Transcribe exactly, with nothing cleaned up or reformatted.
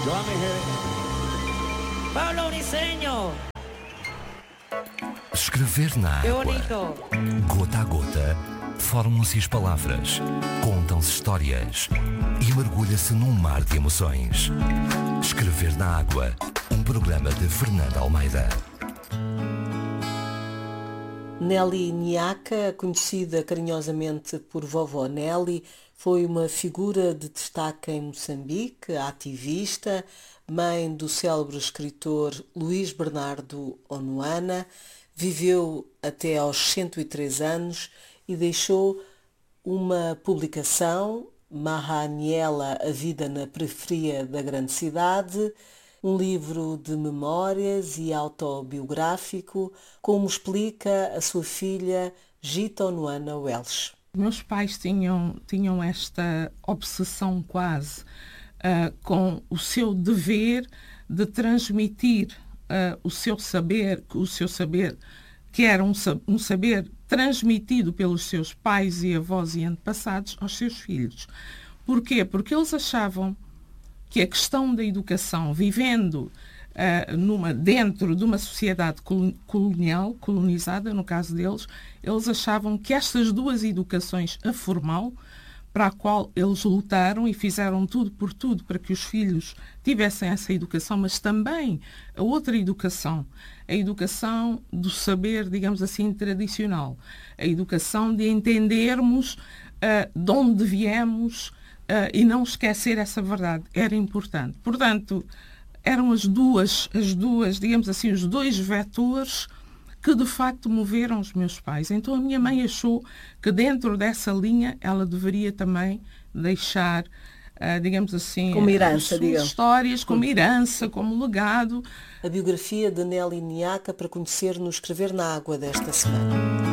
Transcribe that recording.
Pablo Briceño. Escrever na Qué água. bonito. Gota a gota, formam-se as palavras, contam-se histórias e mergulha-se num mar de emoções. Escrever na água, um programa de Fernanda Almeida. Nelly Niaka, conhecida carinhosamente por Vovó Nelly, foi uma figura de destaque em Moçambique, ativista, mãe do célebre escritor Luís Bernardo Onuana, viveu até aos cento e três anos e deixou uma publicação, Mahaniela, A Vida na Periferia da Grande Cidade, um livro de memórias e autobiográfico, como explica a sua filha Gita Onuana Welsh. Meus pais tinham, tinham esta obsessão quase uh, com o seu dever de transmitir uh, o seu saber, o seu saber que era um, um saber transmitido pelos seus pais e avós e antepassados aos seus filhos. Porquê? Porque eles achavam que a questão da educação, vivendo uh, numa, dentro de uma sociedade colonial, colonizada, no caso deles, eles achavam que estas duas educações, a formal, para a qual eles lutaram e fizeram tudo por tudo para que os filhos tivessem essa educação, mas também a outra educação, a educação do saber, digamos assim, tradicional, a educação de entendermos uh, de onde viemos, Uh, e não esquecer essa verdade, era importante. Portanto, eram as duas, as duas, digamos assim, os dois vetores que de facto moveram os meus pais. Então a minha mãe achou que dentro dessa linha ela deveria também deixar, uh, digamos assim, como herança, as suas digamos. histórias, como herança, como legado. A biografia de Nelly Niaka para conhecer no Escrever na Água desta semana.